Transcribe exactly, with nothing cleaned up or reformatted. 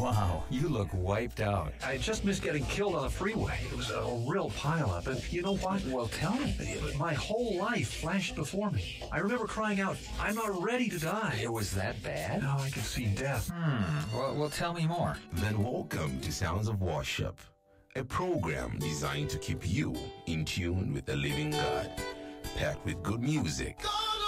Wow, you look wiped out. I just missed getting killed on the freeway. It was a real pileup. And you know what? Well, tell me. My whole life flashed before me. I remember crying out, I'm not ready to die. It was that bad? Now I can see death. Hmm. Well, well, tell me more. Then welcome to Sounds of Worship, a program designed to keep you in tune with the living God, packed with good music,